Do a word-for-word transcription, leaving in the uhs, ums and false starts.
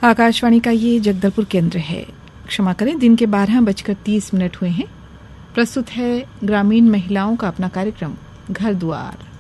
आकाशवाणी का ये जगदलपुर केंद्र है। क्षमा करें, दिन के बारह बजकर तीस मिनट हुए हैं। प्रस्तुत है ग्रामीण महिलाओं का अपना कार्यक्रम घर द्वार।